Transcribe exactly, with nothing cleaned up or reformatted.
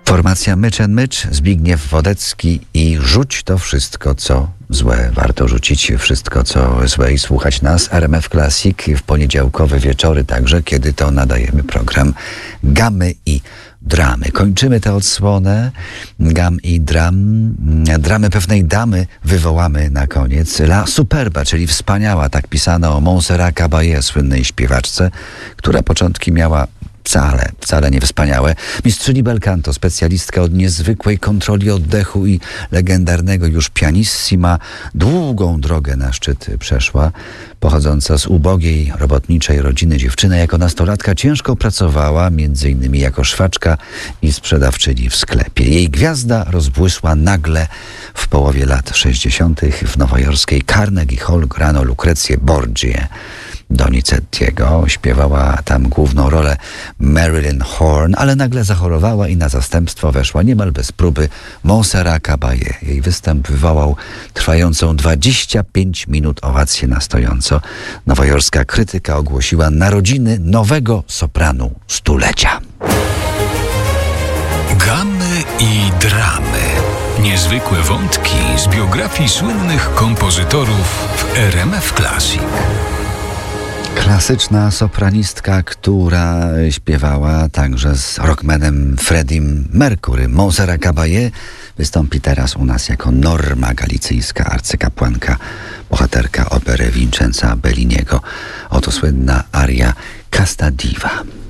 Formacja Mycz and Mycz, Zbigniew Wodecki i Rzuć to wszystko, co złe. Warto rzucić wszystko, co złe i słuchać nas. R M F Classic w poniedziałkowe wieczory także, kiedy to nadajemy program Gamy i Dramy. Kończymy tę odsłonę gam i dram. Dramy pewnej damy wywołamy na koniec. La Superba, czyli wspaniała, tak pisano o Montserrat Caballé, słynnej śpiewaczce, która początki miała Wcale, wcale nie wspaniałe. Mistrzyni bel canto, specjalistka od niezwykłej kontroli oddechu i legendarnego już pianissima, długą drogę na szczyt przeszła. Pochodząca z ubogiej, robotniczej rodziny dziewczyna, jako nastolatka ciężko pracowała, między innymi jako szwaczka i sprzedawczyni w sklepie. Jej gwiazda rozbłysła nagle w połowie lat sześćdziesiątych w nowojorskiej Carnegie Hall. Grano Lucrecję Borgie Donizettiego. Śpiewała tam główną rolę Marilyn Horne, ale nagle zachorowała i na zastępstwo weszła niemal bez próby Montserrat Caballé. Jej występ wywołał trwającą dwadzieścia pięć minut owację na stojąco. Nowojorska krytyka ogłosiła narodziny nowego sopranu stulecia. Gamy i dramy. Niezwykłe wątki z biografii słynnych kompozytorów w R M F Classic. Klasyczna sopranistka, która śpiewała także z rockmanem Freddiem Mercury. Montserrat Caballé wystąpi teraz u nas jako Norma galicyjska, arcykapłanka, bohaterka opery Vincenza Belliniego. Oto słynna aria Casta Diva.